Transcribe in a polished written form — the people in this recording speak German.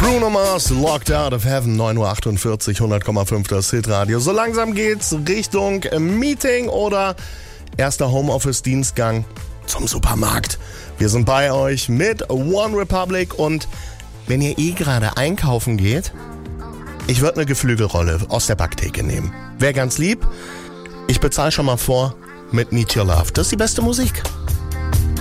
Bruno Mars, Locked Out of Heaven, 9.48 Uhr, 100,5 das Hitradio. So langsam geht's Richtung Meeting oder erster Homeoffice-Dienstgang zum Supermarkt. Wir sind bei euch mit One Republic und wenn ihr gerade einkaufen geht, ich würde eine Geflügelrolle aus der Backtheke nehmen. Wäre ganz lieb. Ich bezahle schon mal vor mit Need Your Love. Das ist die beste Musik.